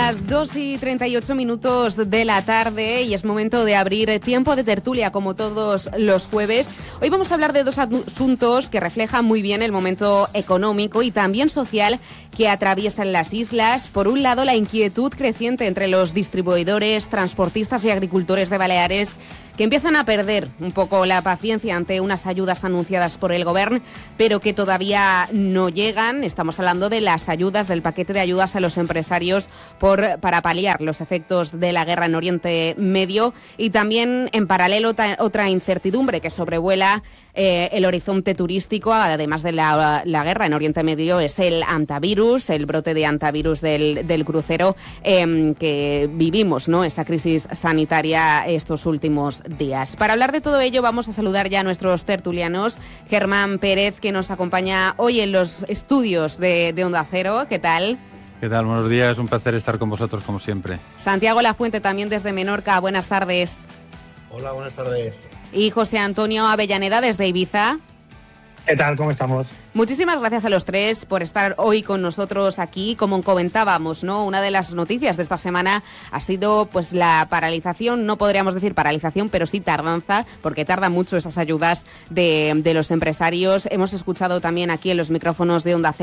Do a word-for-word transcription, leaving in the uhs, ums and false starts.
las dos y treinta y ocho minutos de la tarde y es momento de abrir tiempo de tertulia como todos los jueves. Hoy vamos a hablar de dos asuntos que reflejan muy bien el momento económico y también social que atraviesan las islas. Por un lado, la inquietud creciente entre los distribuidores, transportistas y agricultores de Baleares, que empiezan a perder un poco la paciencia ante unas ayudas anunciadas por el Gobierno, pero que todavía no llegan. Estamos hablando de las ayudas, del paquete de ayudas a los empresarios por, para paliar los efectos de la guerra en Oriente Medio, y también, en paralelo, ta, otra incertidumbre que sobrevuela Eh, el horizonte turístico, además de la, la guerra en Oriente Medio, es el hantavirus, el brote de hantavirus del, del crucero eh, que vivimos, ¿no? Esa crisis sanitaria estos últimos días. Para hablar de todo ello vamos a saludar ya a nuestros tertulianos. Germán Pérez, que nos acompaña hoy en los estudios de, de Onda Cero. ¿Qué tal? ¿Qué tal? Buenos días, un placer estar con vosotros como siempre. Santiago Lafuente, también desde Menorca. Buenas tardes. Hola, buenas tardes. Y José Antonio Avellaneda desde Ibiza. ¿Qué tal? ¿Cómo estamos? Muchísimas gracias a los tres por estar hoy con nosotros aquí. Como comentábamos, ¿no? Una de las noticias de esta semana ha sido pues la paralización, no podríamos decir paralización, pero sí tardanza, porque tardan mucho esas ayudas de, de los empresarios. Hemos escuchado también aquí en los micrófonos de Onda Cero